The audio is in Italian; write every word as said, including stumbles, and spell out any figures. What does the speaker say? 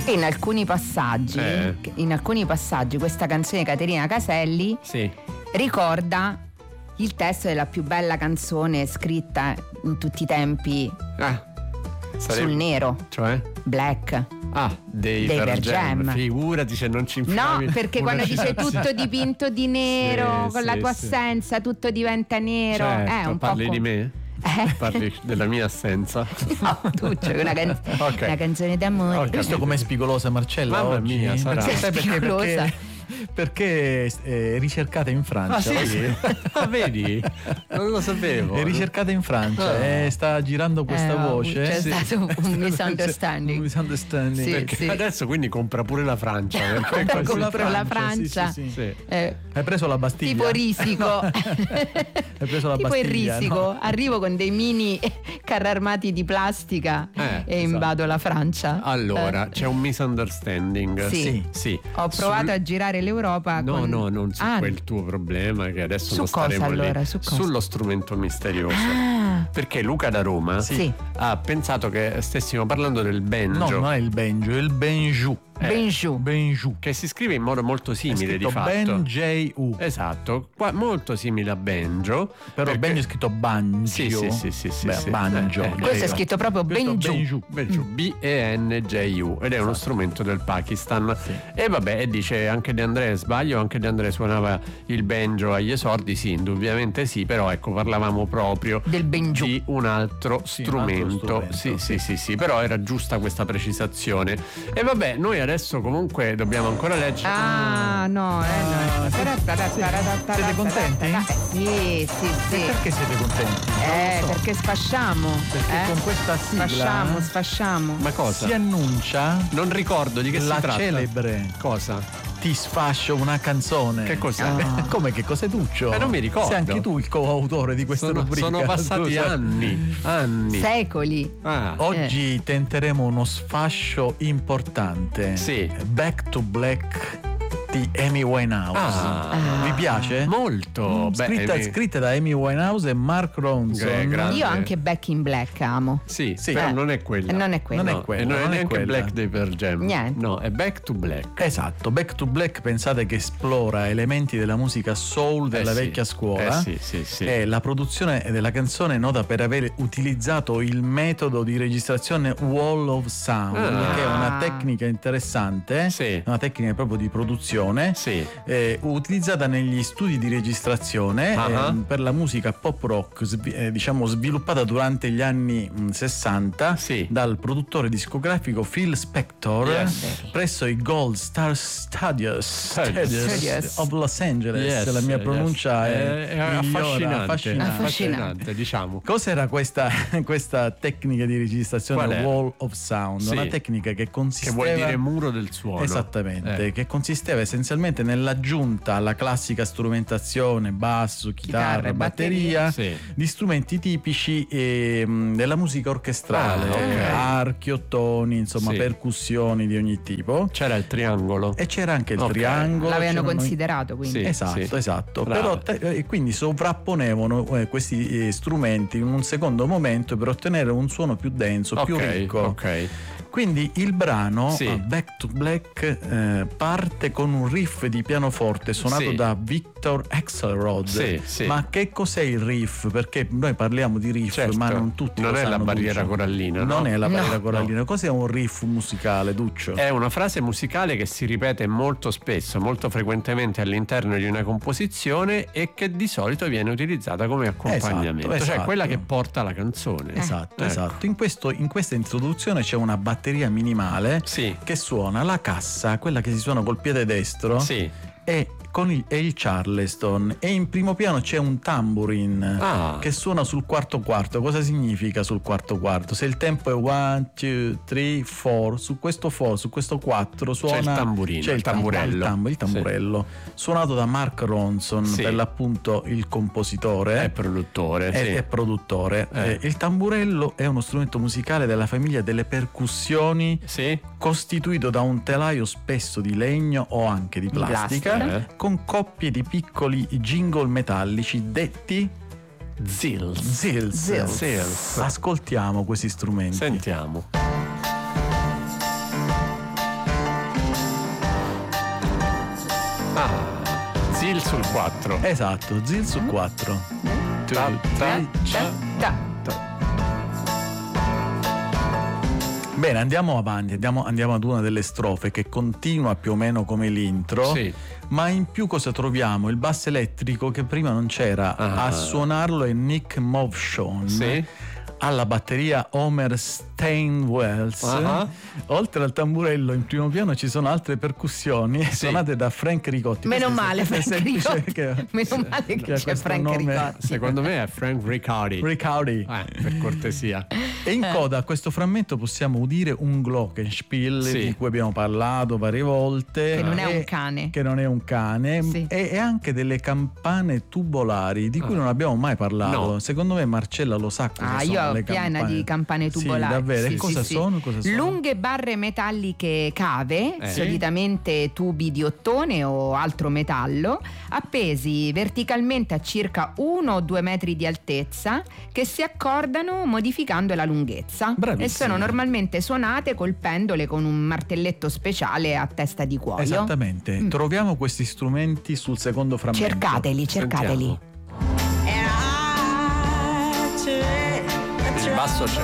E in alcuni passaggi, Eh. in alcuni passaggi questa canzone di Caterina Caselli Sì. ricorda il testo della più bella canzone scritta in tutti i tempi Ah, sarebbe- sul nero, Cioè? Black. Ah, dei, Dei Pearl Pearl Jam. Jam. Figurati se non ci No, infilavi perché una quando dice citazione. tutto dipinto di nero, Sì, con la sì, tua sì. assenza tutto diventa nero, Certo, è un parli po' di com- me? Eh. Parli della mia assenza? No, tu c'è una, can- Ok. una canzone d'amore. Ok. Visto com'è spigolosa Marcella Mamma oggi? mia, sarà. Sai perché? Spigolosa. Perché, perché è ricercata in Francia. Ah sì? oggi. Ah, vedi? Non lo sapevo. È ricercata in Francia Ah. e sta girando questa Eh, voce. c'è Sì. stato un misunderstanding. Un misunderstanding. Sì. Perché adesso quindi compra pure la Francia. Perché Compra così- compra la Francia, Francia. sì, sì, sì. Sì. Eh, Hai preso la Bastiglia? tipo risico. Hai preso la tipo il Bastiglia, risico. no? Arrivo con dei mini carri armati di plastica Eh, e invado la Francia. Allora, Eh. c'è un misunderstanding. Sì. Sì. Ho provato Sul- a girare l'Europa No, con... no, non su Ah, quel tuo problema che adesso Su lo staremo cosa, lì. allora? Su cosa? Sullo strumento misterioso. Ah, Perché Luca da Roma sì. ha pensato che stessimo parlando del banjo, No, non è il banjo, è il benjou. Eh, Benjou. Benjou. che si scrive in modo molto È simile di scritto fatto. Ben-J-U. Esatto, qua, molto simile a banjo. Però perché- banjo è scritto banjo. Sì, sì, sì, sì, sì, Beh, sì. banjo. Eh, eh, Questo è Questo- scritto proprio Questo Benjou. benjou. Banjo, B E N J U, ed è uno strumento del Pakistan. Sì. E vabbè, e dice anche De André, sbaglio, anche De André suonava il banjo agli esordi? Sì, indubbiamente sì, però ecco, parlavamo proprio Del Benjou. di un altro Sì, un strumento. altro strumento, Sì, sì. sì, sì, sì, però era giusta questa precisazione. E vabbè, noi adesso comunque dobbiamo ancora leggere. Ah, no, eh, no. Siete contenti? Eh, sì, sì, sì. Perché siete contenti? Eh, Non lo so. perché sfasciamo. Perché eh? con questa sigla Sfasciamo, sfasciamo. Ma cosa? si annuncia Non ricordo di che la si tratta. celebre Cosa? Ti sfascio una canzone. Che cos'è? Ah. Come che cos'è Duccio? Eh, non mi ricordo. Sei anche tu il coautore di questa Sono, rubrica. sono passati scusa. anni, anni. Secoli. Ah. Oggi tenteremo uno sfascio importante. Sì. Back to Black di Amy Winehouse. Ah. Vi piace? Molto. Beh, scritta, Amy- scritta da Amy Winehouse e Mark Ronson. Gra- grande. Io anche Back in Black amo. Sì, Sì. però Eh. non è quella. Non è quella. Non è No, quella, e non è non è neanche quella. Black dei Pearl Jam. Niente. No, è Back to Black. Esatto, Back to Black pensate che esplora elementi della musica soul della Eh sì. vecchia scuola. Eh sì, sì, sì. E la produzione della canzone è nota per aver utilizzato il metodo di registrazione Wall of Sound, Ah. che è una tecnica interessante, Sì. una tecnica proprio di produzione, Sì. eh, utilizzata negli studi di registrazione Ah. eh, per la musica pop rock, svi- eh, diciamo sviluppata durante gli anni mh, sessanta Sì. dal produttore discografico Phil Spector Yes. presso i Gold Star Studios, Studios. Studios. of Los Angeles. Yes, La mia yes. pronuncia è, è, è migliora, affascinante. affascinante. Affascinante, diciamo. Cos'era questa, questa tecnica di registrazione Qual è? Wall of Sound? Sì. Una tecnica che Che consisteva vuol dire muro del suono. Esattamente, Eh. che consisteva essenzialmente nell'aggiunta alla classica strumentazione basso, chitarra, Chitarra e batteria, Sì. di strumenti tipici ehm, della musica orchestrale, Ah, ok. archi, ottoni, insomma Sì. percussioni di ogni tipo. C'era il triangolo. E c'era anche il Ok. triangolo. L'avevano c'erano i- considerato quindi. Sì. Esatto, esatto. Brava. Però te- e quindi sovrapponevano eh, questi eh, strumenti in un secondo momento per ottenere un suono più denso, più Ok, ricco. ok. Quindi il brano Sì. eh, Back to Black eh, parte con un riff di pianoforte suonato Sì. da Victor Axelrod. Sì, sì. Ma che cos'è il riff? Perché noi parliamo di riff, Certo. ma non tutti Non lo è la sanno, barriera Duccio. corallina, no? Non è la No. barriera No. corallina. Cos'è un riff musicale, Duccio? È una frase musicale che si ripete molto spesso, molto frequentemente all'interno di una composizione e che di solito viene utilizzata come accompagnamento, Esatto, cioè esatto. quella che porta la canzone. Esatto, Ecco. esatto. In, questo, in questa introduzione c'è una batteria minimale Sì, che suona la cassa, quella che si suona col piede destro, sì. e con il, e il Charleston, e in primo piano c'è un tambourine Ah. che suona sul quarto quarto. Cosa significa sul quarto quarto? Se il tempo è one, two, three, four, su questo four, su questo quattro suona C'è il tamburino, c'è il, il tamburello. il, tam- il tamburello suonato da Mark Ronson, Sì. per l'appunto il compositore È produttore, e sì. è produttore. Eh. Eh, il tamburello è uno strumento musicale della famiglia delle percussioni, Sì? costituito da un telaio spesso di legno o anche di plastica, plastica. con coppie di piccoli jingle metallici detti Zills. zills. Zills. Zills. Ascoltiamo questi strumenti. Sentiamo. Zil sul quattro. Esatto, Zil su quattro. Ta, ta, ta, Ta. ta. Bene, andiamo avanti, andiamo, andiamo ad una delle strofe che continua più o meno come l'intro, Sì. ma in più cosa troviamo? Il basso elettrico che prima non c'era, Ah. a suonarlo è Nick Movshon. Sì. Alla batteria Homer Steinwells. Ah. Oltre al tamburello in primo piano ci sono altre percussioni Sì. suonate da Frank Ricotti. Meno Questo è- male questo è Frank semplice Ricotti. che- Meno male che, che ha c'è questo Frank nome. Ricotti. Secondo me è Frank Riccardi. Riccardi. Eh, per cortesia. E in coda a questo frammento possiamo udire un glockenspiel Sì. di cui abbiamo parlato varie volte. Che non è E- un cane. Che non è un cane. Sì. E, e anche delle campane tubolari di cui Ah. non abbiamo mai parlato. No. Secondo me Marcella lo sa cosa Ah, sono io ho le piena campane. di campane tubolari. Sì, davvero. Sì, e cosa sì, sì. sono? Cosa sono? Lunghe barre metalliche cave, Eh. solitamente tubi di ottone o altro metallo, appesi verticalmente a circa uno o due metri di altezza, che si accordano modificando la lunghezza. Bravissima. E sono normalmente suonate colpendole con un martelletto speciale a testa di cuoio. Esattamente. Mm. Troviamo questi strumenti sul secondo frammento. Cercateli, cercateli. Sentiamo. Il basso c'è.